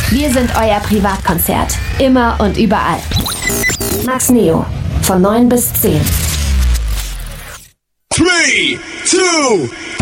Wir sind euer Privatkonzert. Immer und überall. Max Neo. Von 9 bis 10. 3, 2,